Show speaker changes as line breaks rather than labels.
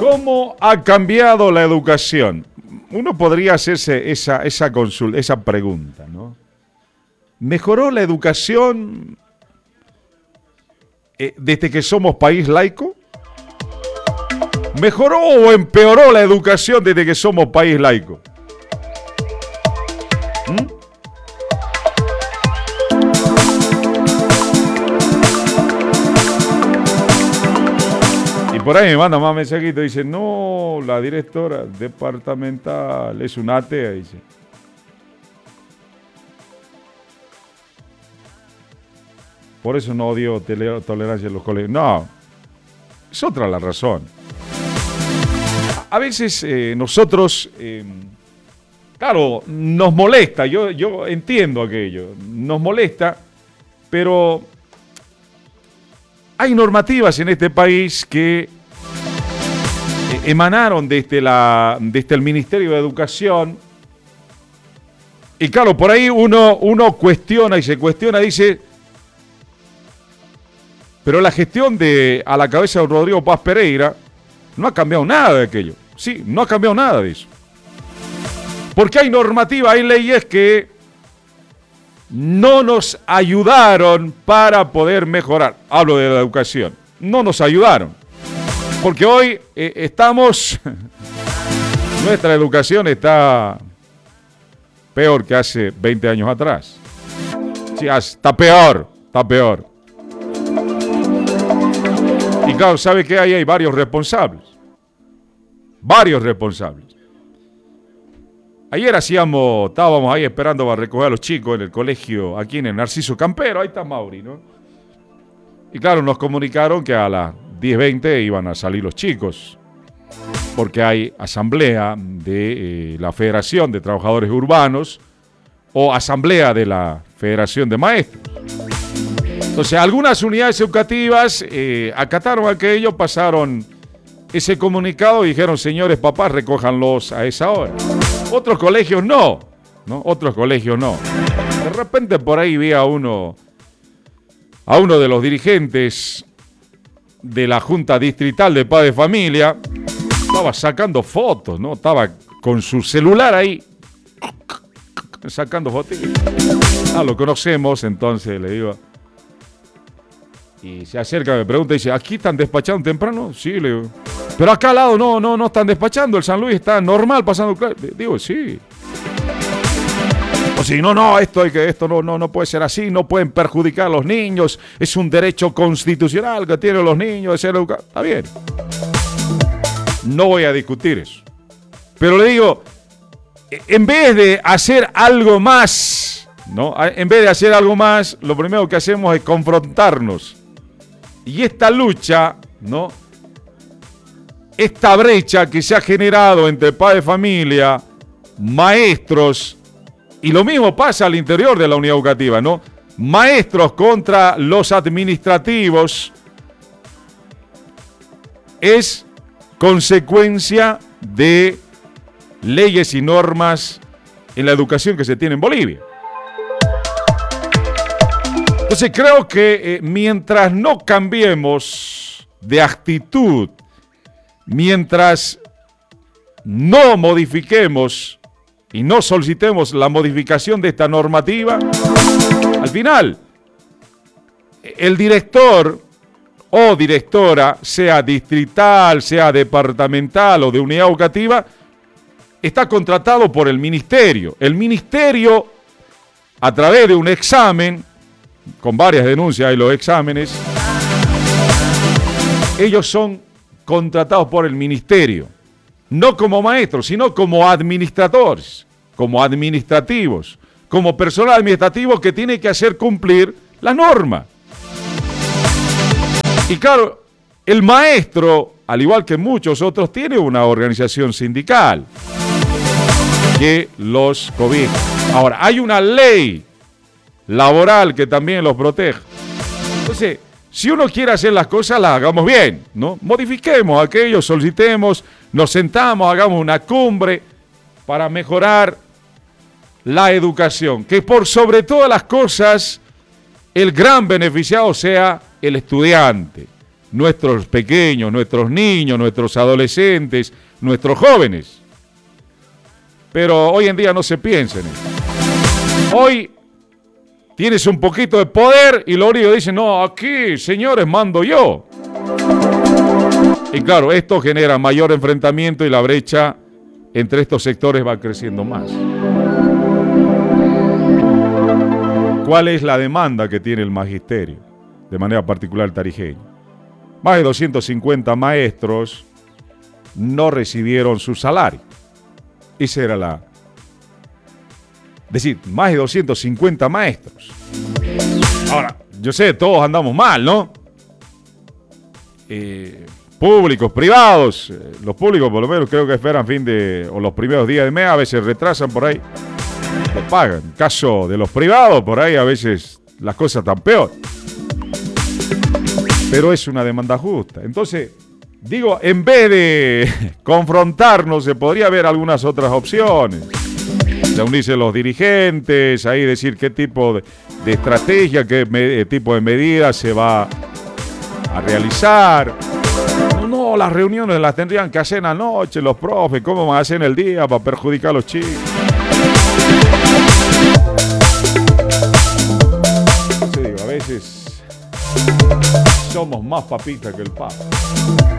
¿Cómo ha cambiado la educación? Uno podría hacerse esa consulta, esa pregunta, ¿no? ¿Mejoró la educación desde que somos país laico? ¿Mejoró o empeoró la educación desde que somos país laico? Y por ahí me manda más mensajitos, dice, no, la directora departamental es una atea, dice. Por eso no odio tolerancia en los colegios. No, es otra la razón. A veces nosotros, claro, nos molesta, yo entiendo aquello, nos molesta, pero hay normativas en este país que emanaron desde el Ministerio de Educación y claro, por ahí uno cuestiona y se cuestiona, dice, pero la gestión a la cabeza de Rodrigo Paz Pereira no ha cambiado nada de aquello. Sí, no ha cambiado nada de eso. Porque hay normativa, hay leyes que no nos ayudaron para poder mejorar. Hablo de la educación. No nos ayudaron. Porque hoy nuestra educación está peor que hace 20 años atrás. Sí, está peor. Y claro, ¿sabe qué? Ahí hay varios responsables. Ayer estábamos ahí esperando para recoger a los chicos en el colegio, aquí en el Narciso Campero, ahí está Mauri, ¿no? Y claro, nos comunicaron que a las 10:20 iban a salir los chicos, porque hay asamblea de la Federación de Trabajadores Urbanos o asamblea de la Federación de Maestros. Entonces, algunas unidades educativas acataron aquello, pasaron ese comunicado y dijeron, señores papás, recójanlos a esa hora. Otros colegios no. Otros colegios no. De repente por ahí vi a uno de los dirigentes de la Junta Distrital de Padres de Familia, estaba sacando fotos, ¿no? Estaba con su celular ahí, sacando fotos. Lo conocemos, entonces le digo... Y se acerca, me pregunta y dice, ¿aquí están despachando temprano? Sí, le digo. Pero acá al lado no están despachando, el San Luis está normal pasando clases. Digo, sí. O si esto no puede ser así, no pueden perjudicar a los niños, es un derecho constitucional que tienen los niños de ser educados. Está bien. No voy a discutir eso. Pero le digo, en vez de hacer algo más, ¿no? En vez de hacer algo más, lo primero que hacemos es confrontarnos. Y esta lucha, ¿no? Esta brecha que se ha generado entre padres de familia, maestros, y lo mismo pasa al interior de la unidad educativa, ¿no? Maestros contra los administrativos, es consecuencia de leyes y normas en la educación que se tiene en Bolivia. Entonces creo que mientras no cambiemos de actitud, mientras no modifiquemos y no solicitemos la modificación de esta normativa, al final el director o directora, sea distrital, sea departamental o de unidad educativa, está contratado por el ministerio. El ministerio, a través de un examen, con varias denuncias y los exámenes, ellos son contratados por el ministerio, no como maestros, sino como administradores, como administrativos, como personal administrativo que tiene que hacer cumplir la norma. Y claro, el maestro, al igual que muchos otros, tiene una organización sindical que los cobija. Ahora, hay una ley laboral que también los protege. Entonces, si uno quiere hacer las cosas, las hagamos bien, ¿no? Modifiquemos aquello, solicitemos, nos sentamos, hagamos una cumbre para mejorar la educación. Que por sobre todas las cosas, el gran beneficiado sea el estudiante, nuestros pequeños, nuestros niños, nuestros adolescentes, nuestros jóvenes. Pero hoy en día no se piensa en eso. Hoy tienes un poquito de poder y lo único que dicen, no, aquí, señores, mando yo. Y claro, esto genera mayor enfrentamiento y la brecha entre estos sectores va creciendo más. ¿Cuál es la demanda que tiene el magisterio? De manera particular el tarijeño. Más de 250 maestros no recibieron su salario. Esa era la... Es decir, más de 250 maestros. Ahora, yo sé, todos andamos mal, ¿no? Públicos, privados. Los públicos por lo menos creo que esperan o los primeros días de mes, a veces retrasan por ahí. Lo pagan. En caso de los privados, por ahí a veces las cosas están peor. Pero es una demanda justa. Entonces, digo, en vez de confrontarnos, se podría ver algunas otras opciones. Reunirse los dirigentes, ahí decir qué tipo de estrategia, qué tipo de medidas se va a realizar. No, las reuniones las tendrían que hacer en la noche los profes, ¿cómo van a hacer en el día para perjudicar a los chicos? Entonces digo, a veces somos más papistas que el Papa.